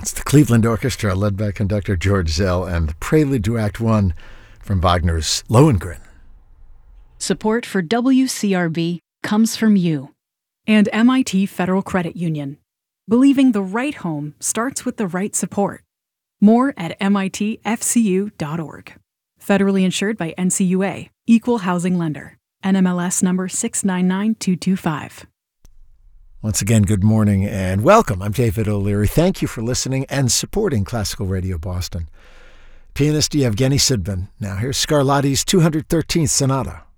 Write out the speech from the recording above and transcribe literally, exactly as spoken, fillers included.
It's the Cleveland Orchestra, led by conductor George Zell, and the prelude to Act One from Wagner's Lohengrin. Support for W C R B comes from you. And M I T Federal Credit Union. Believing the right home starts with the right support. More at M I T F C U dot org. Federally insured by N C U A, Equal Housing Lender. N M L S number six nine nine two two five. Once again, good morning and welcome. I'm David O'Leary. Thank you for listening and supporting Classical Radio Boston. Pianist Yevgeny Sudbin. Now here's Scarlatti's two hundred thirteenth Sonata.